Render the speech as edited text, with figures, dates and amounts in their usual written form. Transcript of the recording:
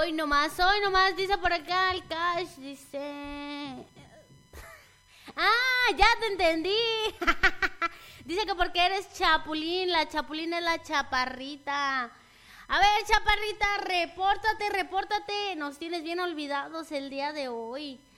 Hoy nomás, dice por acá el Cash, dice... ya te entendí. Dice que porque eres chapulín, la chapulín es la chaparrita. A ver, chaparrita, repórtate, nos tienes bien olvidados el día de hoy.